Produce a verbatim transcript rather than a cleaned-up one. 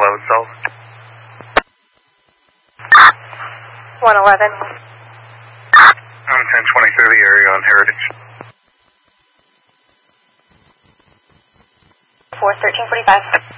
load cell. one eleven. I'm ten twenty through the area on Heritage. four thirteen forty-five.